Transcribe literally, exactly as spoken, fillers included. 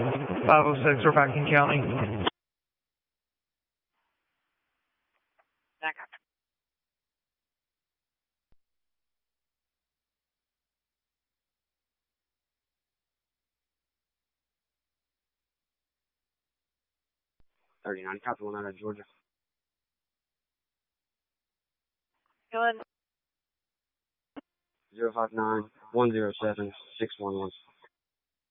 five oh six, we're back in county. Back up. thirty-nine, copy one out of Georgia. Go ahead. zero five nine, one zero seven, six one one.